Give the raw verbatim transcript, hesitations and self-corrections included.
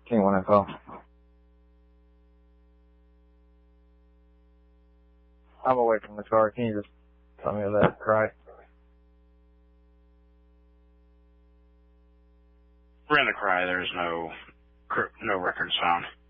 King one info. I'm away from the car. Can you just tell me that cry? Ran the cry. There's no no records found.